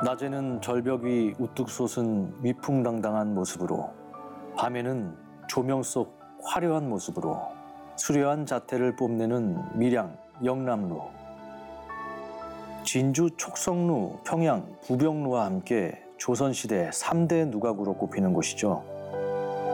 낮에는 절벽 위 우뚝 솟은 위풍당당한 모습으로, 밤에는 조명 속 화려한 모습으로 수려한 자태를 뽐내는 밀양, 영남루. 진주 촉성루, 평양, 부병루와 함께 조선시대 3대 누각으로 꼽히는 곳이죠.